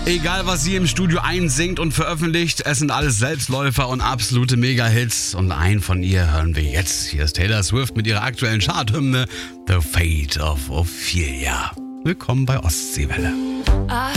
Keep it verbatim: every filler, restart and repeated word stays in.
Egal, was sie im Studio einsingt und veröffentlicht, es sind alles Selbstläufer und absolute Mega-Hits. Und einen von ihr hören wir jetzt. Hier ist Taylor Swift mit ihrer aktuellen Charthymne The Fate of Ophelia. Willkommen bei Ostseewelle.